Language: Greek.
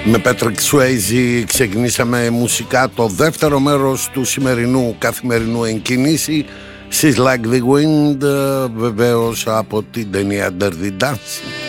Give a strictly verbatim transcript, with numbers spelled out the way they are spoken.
Με Patrick Swayze ξεκινήσαμε μουσικά το δεύτερο μέρος του σημερινού καθημερινού εν κίνηση, She's Like the Wind, βεβαίως από την ταινία Dirty Dancing.